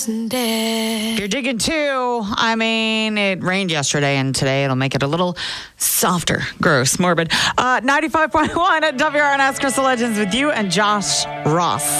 You're digging too. I mean, it rained yesterday and today it'll make it a little softer. Gross, morbid. 95.1 at WRNS Crystal Legends with you and Josh Ross.